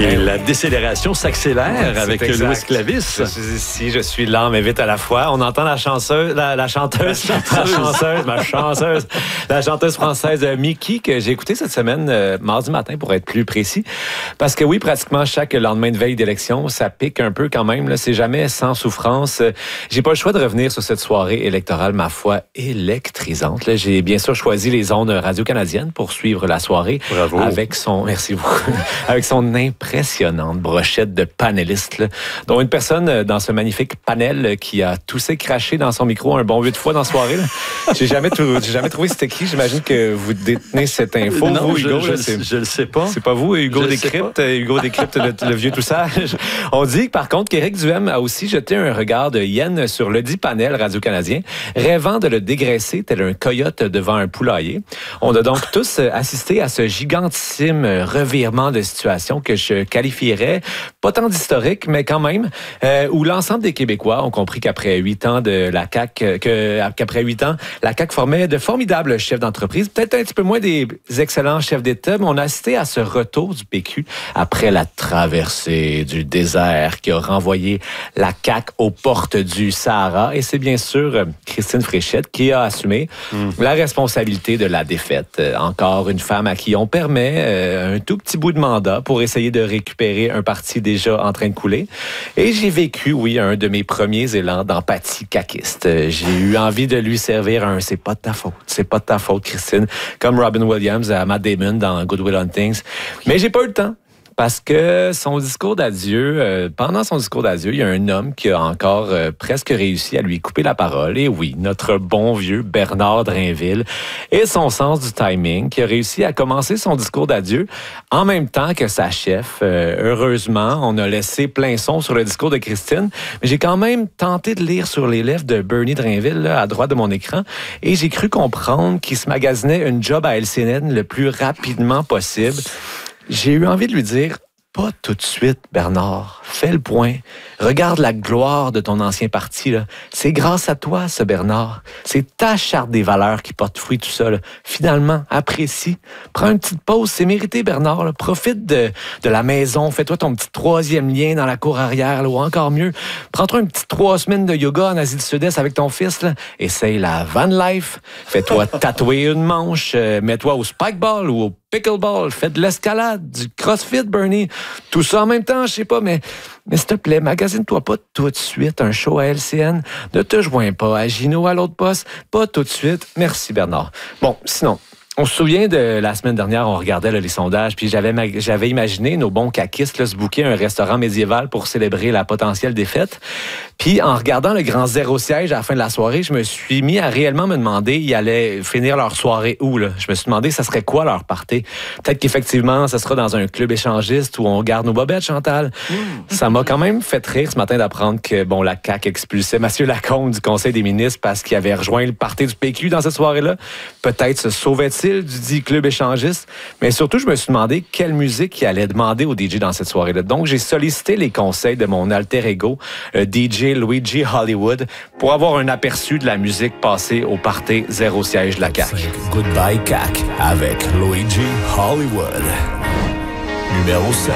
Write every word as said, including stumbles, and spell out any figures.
Et la décélération s'accélère ouais, avec exact. Louis Clavis. Je suis ici, je suis lent, mais vite à la fois. On entend la chanteuse, la, la chanteuse, la chanteuse, la chanteuse, ma chanteuse, la chanteuse française Miki, que j'ai écoutée cette semaine, euh, mardi matin, pour être plus précis. Parce que oui, pratiquement chaque lendemain de veille d'élection, ça pique un peu quand même. Là, c'est jamais sans souffrance. J'ai pas le choix de revenir sur cette soirée électorale, ma foi, électrisante. Là, j'ai bien sûr choisi les ondes radio-canadiennes pour suivre la soirée. Bravo. Avec son, merci beaucoup, avec son impressionnante brochette de panélistes, là, dont une personne dans ce magnifique panel qui a toussé, craché dans son micro un bon huit fois dans la soirée. Là. J'ai jamais, tout, j'ai jamais trouvé c'était qui. J'imagine que vous détenez cette info. Non, vous, je, Hugo, je, là, je, je le sais pas. C'est pas vous, Hugo je décrypte, Hugo décrypte le, le vieux tout ça. On dit par contre qu'Éric Duhem a aussi jeté un regard de hyène sur le dit panel radio-canadien, rêvant de le dégraisser tel un coyote devant un poulailler. On a donc tous assisté à ce gigantissime revirement de situation que je qualifierais pas tant d'historique, mais quand même, euh, où l'ensemble des Québécois ont compris qu'après huit ans de la C A Q, que, qu'après huit ans, la C A Q formait de formidables chefs d'entreprise, peut-être un petit peu moins des excellents chefs d'État, mais on a assisté à ce retour du P Q après la traversée du désert qui a renvoyé la C A Q aux portes du Sahara. Et c'est bien sûr Christine Fréchette qui a assumé mmh. la responsabilité de la défaite. Encore une femme à qui on permet euh, un tout petit bout de mandat pour essayer de récupérer un parti déjà en train de couler. Et j'ai vécu, oui, un de mes premiers élans d'empathie caquiste. J'ai eu envie de lui servir un « c'est pas de ta faute, c'est pas de ta faute, Christine », comme Robin Williams à Matt Damon dans Good Will Hunting. Mais j'ai pas eu le temps. Parce que son discours d'adieu, euh, pendant son discours d'adieu, il y a un homme qui a encore euh, presque réussi à lui couper la parole. Et oui, notre bon vieux Bernard Drinville et son sens du timing, qui a réussi à commencer son discours d'adieu en même temps que sa chef. Euh, heureusement, on a laissé plein son sur le discours de Christine, mais j'ai quand même tenté de lire sur les lèvres de Bernie Drinville, là, à droite de mon écran, et j'ai cru comprendre qu'il se magasinait une job à L C N le plus rapidement possible. J'ai eu envie de lui dire, pas tout de suite, Bernard. Fais le point. Regarde la gloire de ton ancien parti, là. C'est grâce à toi, ce Bernard. C'est ta charte des valeurs qui porte fruit, tout ça, là. Finalement, apprécie. Prends une petite pause. C'est mérité, Bernard, là. Profite de, de la maison. Fais-toi ton petit troisième lien dans la cour arrière, là. Ou encore mieux, prends-toi une petite trois semaines de yoga en Asie du Sud-Est avec ton fils, là. Essaye la van life. Fais-toi tatouer une manche. Euh, mets-toi au spikeball ou au pickleball. Fais de l'escalade, du crossfit, Bernie. Tout ça en même temps, je sais pas, mais, mais s'il te plaît, magasine-toi pas tout de suite un show à L C N. Ne te joins pas à Gino à l'autre poste. Pas tout de suite. Merci, Bernard. Bon, sinon, on se souvient de la semaine dernière, on regardait là, les sondages, puis j'avais, j'avais imaginé nos bons caquistes là, se booker un restaurant médiéval pour célébrer la potentielle défaite. Puis en regardant le grand zéro siège à la fin de la soirée, je me suis mis à réellement me demander, ils allaient finir leur soirée où, là? Je me suis demandé, ça serait quoi leur party? Peut-être qu'effectivement, ça sera dans un club échangiste où on garde nos bobettes, Chantal. Mmh. Ça m'a quand même fait rire ce matin d'apprendre que, bon, la C A Q expulsait Mathieu Lacombe du Conseil des ministres parce qu'il avait rejoint le party du P Q dans cette soirée-là. Peut-être se sauvait-il du dit club échangiste, mais surtout, je me suis demandé quelle musique il allait demander au D J dans cette soirée-là. Donc, j'ai sollicité les conseils de mon alter ego, le D J Luigi Hollywood, pour avoir un aperçu de la musique passée au party zéro siège de la C A Q. Goodbye C A Q avec Luigi Hollywood. Numéro sept.